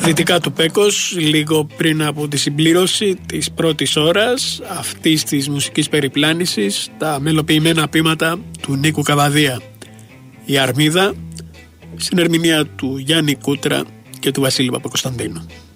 Δυτικά του Πέκος, λίγο πριν από τη συμπλήρωση της πρώτης ώρας αυτής της μουσικής περιπλάνησης, τα μελοποιημένα ποίηματα του Νίκου Καβαδία. Η Αρμίδα, στην ερμηνεία του Γιάννη Κούτρα και του Βασίλη Παπακοσταντίνου.